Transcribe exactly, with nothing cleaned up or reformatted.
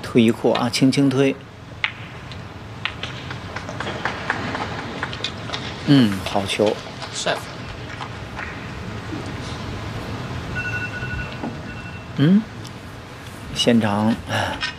推一扩啊，轻轻推。嗯，好球。 帅。 嗯，现场